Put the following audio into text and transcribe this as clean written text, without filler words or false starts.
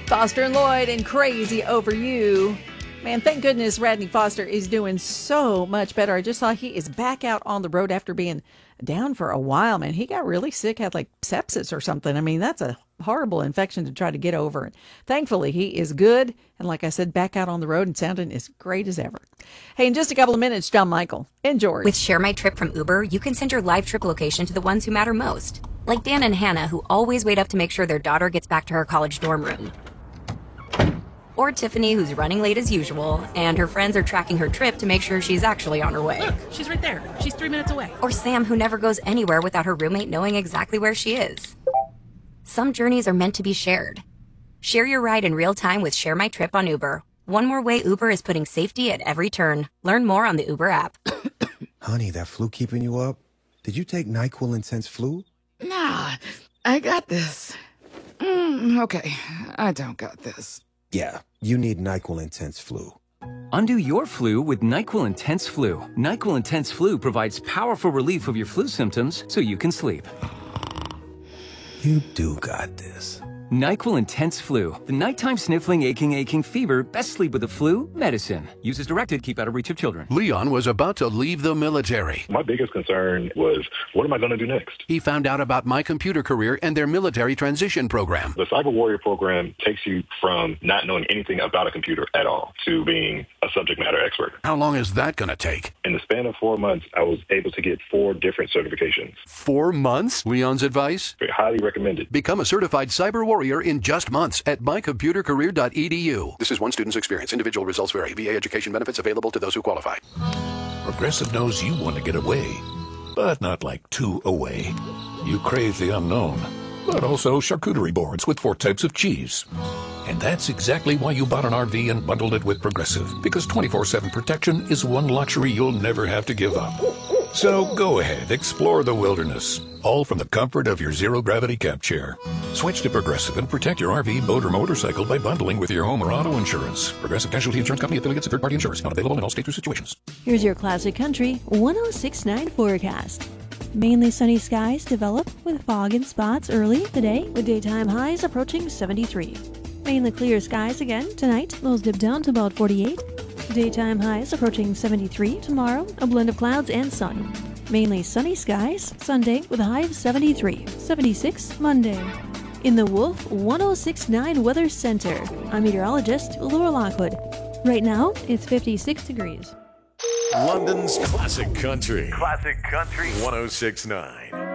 Foster and Lloyd and Crazy Over You. Man, thank goodness Radney Foster is doing so much better. I just saw he is back out on the road after being down for a while, man. He got really sick, had like sepsis or something. I mean, that's a horrible infection to try to get over. And thankfully, he is good. And like I said, back out on the road and sounding as great as ever. Hey, in just a couple of minutes, John Michael and George. With Share My Trip from Uber, you can send your live trip location to the ones who matter most. Like Dan and Hannah, who always wait up to make sure their daughter gets back to her college dorm room. Or Tiffany, who's running late as usual, and her friends are tracking her trip to make sure she's actually on her way. Look, she's right there. She's 3 minutes away. Or Sam, who never goes anywhere without her roommate knowing exactly where she is. Some journeys are meant to be shared. Share your ride in real time with Share My Trip on Uber. One more way Uber is putting safety at every turn. Learn more on the Uber app. Honey, that flu keeping you up? Did you take NyQuil Intense Flu? Nah, I got this. Okay, I don't got this. Yeah, you need NyQuil Intense Flu. Undo your flu with NyQuil Intense Flu. NyQuil Intense Flu provides powerful relief of your flu symptoms so you can sleep. You do got this. NyQuil Intense Flu. The nighttime sniffling, aching fever. Best sleep with the flu medicine. Use as directed. Keep out of reach of children. Leon was about to leave the military. My biggest concern was, what am I going to do next? He found out about My Computer Career and their military transition program. The Cyber Warrior program takes you from not knowing anything about a computer at all to being a subject matter expert. How long is that going to take? In the span of 4 months, I was able to get 4 different certifications. 4 months? Leon's advice? Highly recommended. Become a certified cyber warrior in just months at mycomputercareer.edu. This is one student's experience. Individual results vary. VA education benefits available to those who qualify. Progressive knows you want to get away, but not like too away. You crave the unknown, but also charcuterie boards with 4 types of cheese. And that's exactly why you bought an RV and bundled it with Progressive, because 24/7 protection is one luxury you'll never have to give up. So go ahead, explore the wilderness, all from the comfort of your zero-gravity camp chair. Switch to Progressive and protect your RV, boat, or motorcycle by bundling with your home or auto insurance. Progressive Casualty Insurance Company affiliates and third-party insurers. Not available in all states or situations. Here's your Classic Country 1069 forecast. Mainly sunny skies develop with fog and spots early today, with daytime highs approaching 73. Mainly clear skies again tonight. Those dip down to about 48. Daytime highs approaching 73 tomorrow, a blend of clouds and sun. Mainly sunny skies Sunday with a high of 73, 76 Monday. In the Wolf 1069 Weather Center, I'm meteorologist Laura Lockwood. Right now, it's 56 degrees. London's Classic Country. Classic Country 1069.